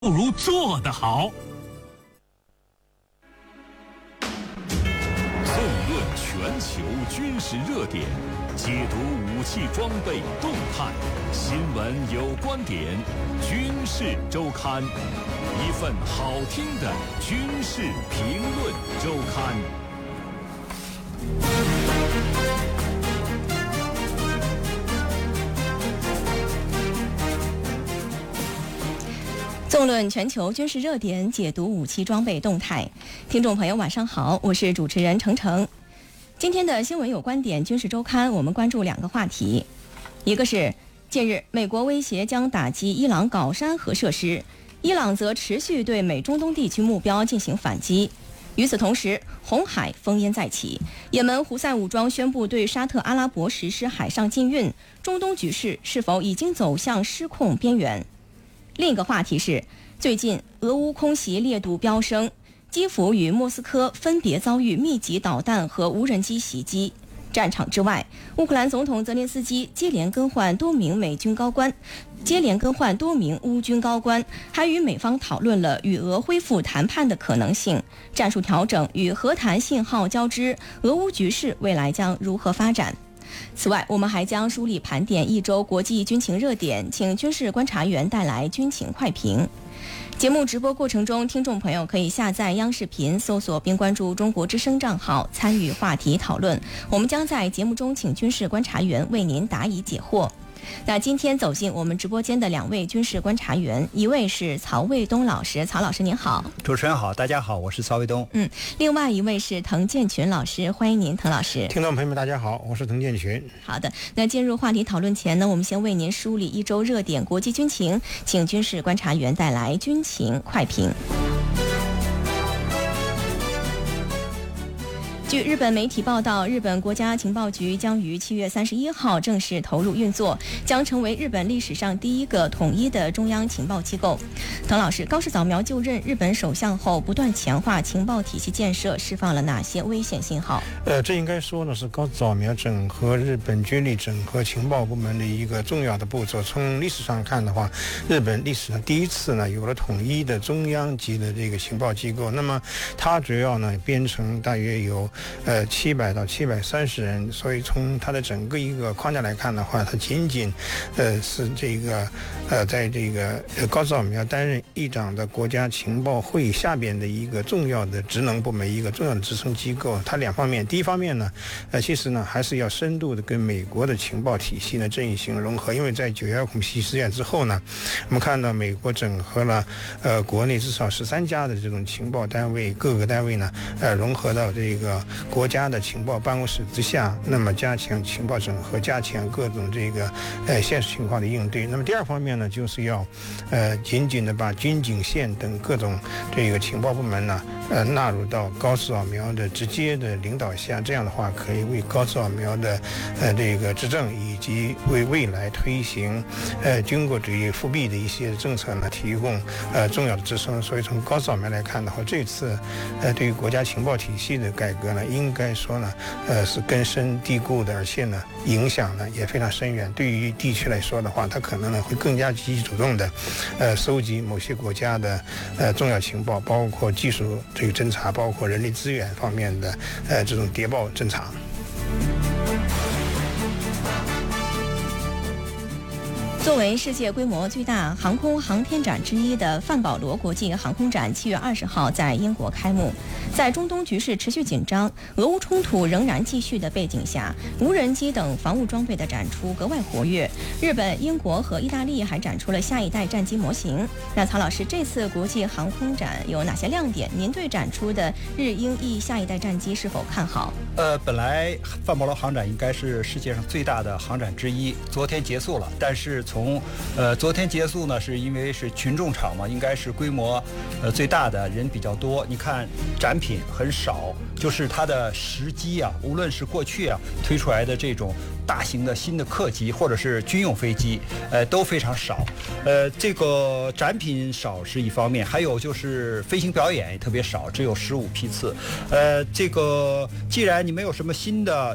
不如做得好。 纵论全球军事热点，解读武器装备动态，新闻有观点，军事周刊，一份好听的军事评论周刊。 纵论全球军事热点，解读武器装备动态。听众朋友晚上好，我是主持人程程。今天的新闻有观点军事周刊，我们关注两个话题。一个是近日美国威胁将打击伊朗镐山核设施，伊朗则持续对美中东地区目标进行反击。与此同时，红海烽烟再起，也门胡塞武装宣布对沙特阿拉伯实施海上禁运，中东局势是否已经走向失控边缘？另一个话题是，最近俄乌空袭烈度飙升，基辅与莫斯科分别遭遇密集导弹和无人机袭击。战场之外，乌克兰总统泽连斯基接连更换多名乌军高官，还与美方讨论了与俄恢复谈判的可能性、战术调整与和谈信号交织，俄乌局势未来将如何发展？此外，我们还将梳理盘点一周国际军情热点，请军事观察员带来军情快评。节目直播过程中，听众朋友可以下载央视频，搜索并关注中国之声账号，参与话题讨论。我们将在节目中请军事观察员为您答疑解惑。那今天走进我们直播间的两位军事观察员，一位是曹卫东老师，曹老师您好。 主持人好，大家好，我是曹卫东。 另外一位是滕建群老师，欢迎您，滕老师。 听众朋友们大家好，我是滕建群。 好的，那进入话题讨论前呢，我们先为您梳理一周热点国际军情，请军事观察员带来军情快评。据日本媒体报道，日本国家情报局将于7月31号正式投入运作，将成为日本历史上第一个统一的中央情报机构。滕老师，高市早苗就任日本首相后，不断强化情报体系建设，释放了哪些危险信号？ 这应该说呢是高市早苗整合日本军力、整合情报部门的一个重要的步骤。从历史上看的话，日本历史上第一次呢有了统一的中央级的这个情报机构。那么它主要呢编成大约有700到730人，所以从它的整个一个框架来看的话，它仅仅是这个在这个高市早苗担任议长的国家情报会议下边的一个重要的职能部门，一个重要的支撑机构。它两方面，第一方面呢其实呢还是要深度的跟美国的情报体系呢阵型融合，因为在9·11恐袭事件之后呢，我们看到美国整合了国内至少13家的这种情报单位，各个单位呢融合到这个国家的情报办公室之下，那么加强情报整合，加强各种这个现实情况的应对。那么第二方面呢，就是要紧紧的把军警线等各种这个情报部门呢纳入到高市早苗的直接的领导下，这样的话可以为高市早苗的这个执政以及为未来推行军国主义复辟的一些政策呢提供重要的支撑。所以从高市早苗来看的话，这次对于国家情报体系的改革呢，应该说呢是根深蒂固的，而且呢影响呢也非常深远。对于地区来说的话，它可能呢会更加积极主动的收集某些国家的重要情报，包括技术这个侦查，包括人力资源方面的这种谍报侦查。 作为世界规模最大航空航天展之一的范保罗国际航空展7月20号在英国开幕。在中东局势持续紧张、俄乌冲突仍然继续的背景下，无人机等防务装备的展出格外活跃。日本、英国和意大利还展出了下一代战机模型。那曹老师，这次国际航空展有哪些亮点？您对展出的日英意下一代战机是否看好？ 本来范保罗航展应该是世界上最大的航展之一，昨天结束了。但是从昨天结束呢，是因为是群众场嘛，应该是规模最大的，人比较多。你看展品很少，就是它的时机啊，无论是过去啊推出来的这种大型的新的客机或者是军用飞机，都非常少。这个展品少是一方面，还有就是飞行表演也特别少，只有15批次。这个既然你没有什么新的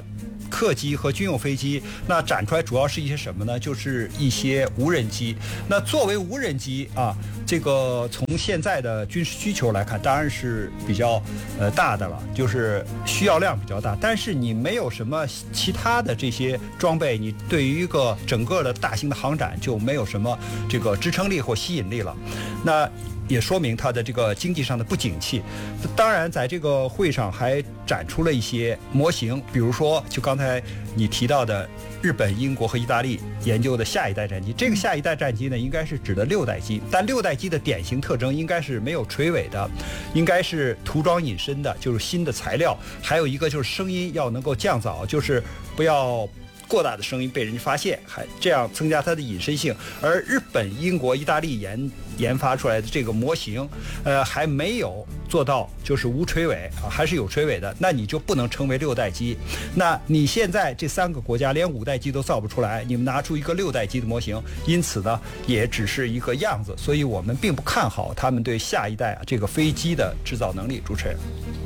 客机和军用飞机，那展出来主要是一些什么呢？就是一些无人机。那作为无人机啊，这个从现在的军事需求来看，当然是比较大的了，就是需要量比较大。但是你没有什么其他的这些装备，你对于一个整个的大型的航展就没有什么这个支撑力或吸引力了。那也说明它的这个经济上的不景气。当然，在这个会上还展出了一些模型，比如说就刚才你提到的日本、英国和意大利研究的下一代战机。这个下一代战机呢，应该是指的6代机，但6代机的典型特征应该是没有垂尾的，应该是涂装隐身的，就是新的材料。还有一个就是声音要能够降噪，就是不要过大的声音被人发现，还这样增加它的隐身性。而日本、英国、意大利研发出来的这个模型，还没有做到就是无垂尾啊，还是有垂尾的，那你就不能称为6代机。那你现在这3个国家连5代机都造不出来，你们拿出一个6代机的模型，因此呢，也只是一个样子。所以我们并不看好他们对下一代这个飞机的制造能力。主持人。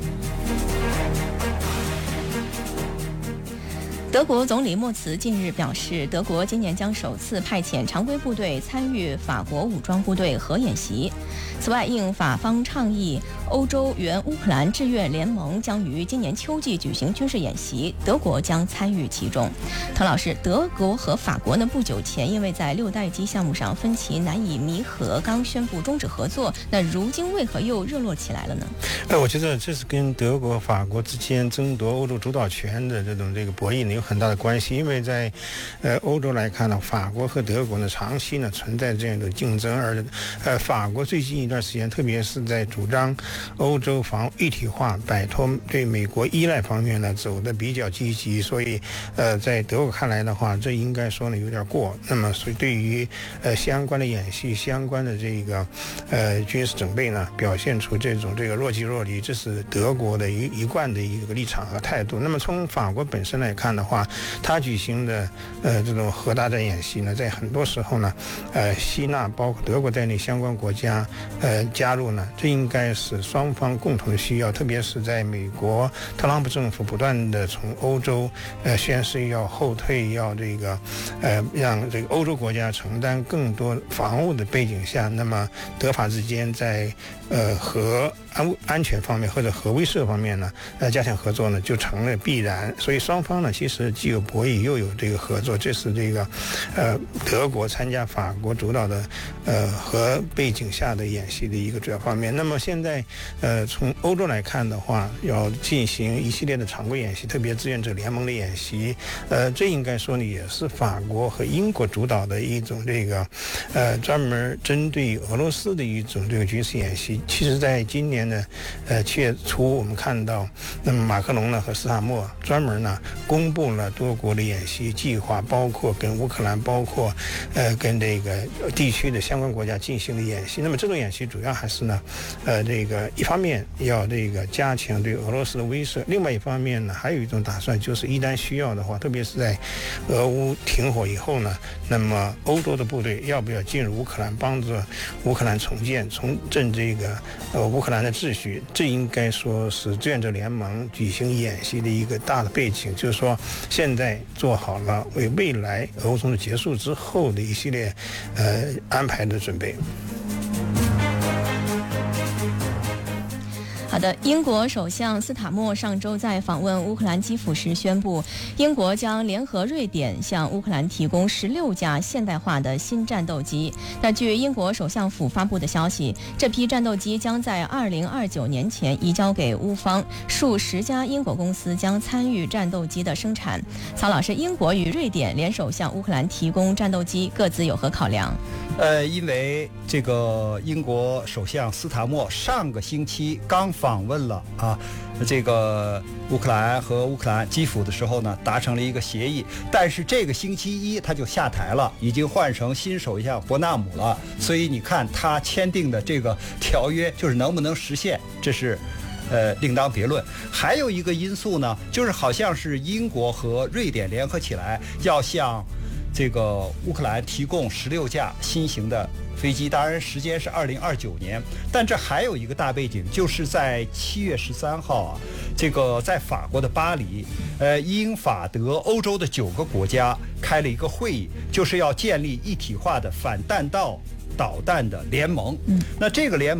德国总理默茨近日表示，德国今年将首次派遣常规部队参与法国武装部队核演习。此外，应法方倡议，欧洲援乌克兰志愿联盟将于今年秋季举行军事演习，德国将参与其中。滕老师，德国和法国呢不久前因为在6代机项目上分歧难以弥合，刚宣布终止合作，那如今为何又热络起来了呢？ 我觉得这是跟德国、法国之间争夺欧洲主导权的这个博弈呢有很大的关系。因为在欧洲来看呢，法国和德国呢长期呢存在这样的竞争，而法国最近一段时间，特别是在主张欧洲防务一体化、摆脱对美国依赖方面呢走得比较积极，所以在德国看来的话，这应该说呢有点过。那么所以对于相关的演习、相关的这个军事准备呢，表现出这个若即若离，这是德国的一贯的一个立场和态度。那么从法国本身来看的话，他举行的这种核大战演习呢，在很多时候呢吸纳包括德国在内相关国家加入呢，这应该是双方共同的需要。特别是在美国特朗普政府不断的从欧洲宣示要后退，要让这个欧洲国家承担更多防务的背景下，那么德法之间在核安全方面或者核威慑方面呢加强合作呢就成了必然。所以双方呢其实既有博弈又有这个合作，这是这个德国参加法国主导的核背景下的演习的一个主要方面。那么现在从欧洲来看的话，要进行一系列的常规演习，特别志愿者联盟的演习，这应该说呢也是法国和英国主导的一种这个专门针对俄罗斯的一种这个军事演习。其实在今年呢7月初我们看到，那么马克龙呢和斯塔默专门呢公布了多国的演习计划，包括跟乌克兰，包括跟这个地区的相关国家进行的演习。那么这种演习主要还是呢这个一方面要这个加强对俄罗斯的威慑，另外一方面呢还有一种打算，就是一旦需要的话，特别是在俄乌停火以后呢，那么欧洲的部队要不要进入乌克兰，帮助乌克兰重振这个乌克兰的秩序。这应该说是志愿者联盟举行演习的一个大的背景，就是说现在做好了为未来俄乌冲突结束之后的一系列安排的准备。 好的，英国首相斯塔默上周在访问乌克兰基辅时宣布，英国将联合瑞典向乌克兰提供16架现代化的新战斗机。那据英国首相府发布的消息，这批战斗机将在2029年前移交给乌方，数10家英国公司将参与战斗机的生产。曹老师，英国与瑞典联手向乌克兰提供战斗机，各自有何考量？ 因为这个英国首相斯塔默上个星期刚访问了这个乌克兰和乌克兰基辅的时候呢，达成了一个协议，但是这个星期一他就下台了，已经换成新首相伯纳姆了。所以你看他签订的这个条约就是能不能实现，这是另当别论。还有一个因素呢，就是好像是英国和瑞典联合起来要向这个乌克兰提供16架新型的飞机，当然时间是2029年。但这还有一个大背景，就是在7月13号啊，这个在法国的巴黎，英法德欧洲的9个国家开了一个会议，就是要建立一体化的反弹道导弹的联盟。那这个联盟